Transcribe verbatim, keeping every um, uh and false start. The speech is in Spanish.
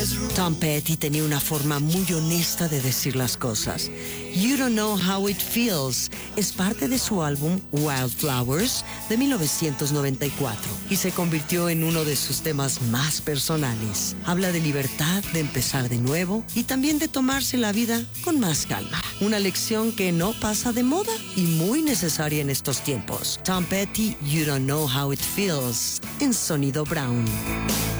Tom Petty tenía una forma muy honesta de decir las cosas. You Don't Know How It Feels es parte de su álbum Wildflowers de mil novecientos noventa y cuatro y se convirtió en uno de sus temas más personales. Habla de libertad, de empezar de nuevo y también de tomarse la vida con más calma. Una lección que no pasa de moda y muy necesaria en estos tiempos. Tom Petty, You Don't Know How It Feels, en Sonido Brown.